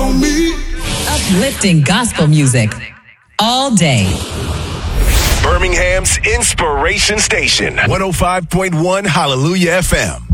on me. Uplifting gospel music all day. Birmingham's Inspiration Station, 105.1 Hallelujah FM.